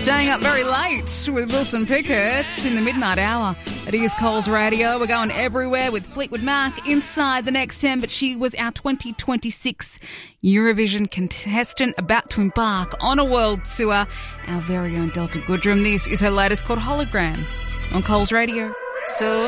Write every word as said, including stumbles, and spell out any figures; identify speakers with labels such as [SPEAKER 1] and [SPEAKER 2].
[SPEAKER 1] Staying up very late with Wilson Pickett in the midnight hour at East Coles Radio. We're going everywhere with Fleetwood Mac inside the next ten, but she was our twenty twenty-six Eurovision contestant about to embark on a world tour. Our very own Delta Goodrem. This is her latest called Hologram on Coles Radio.
[SPEAKER 2] So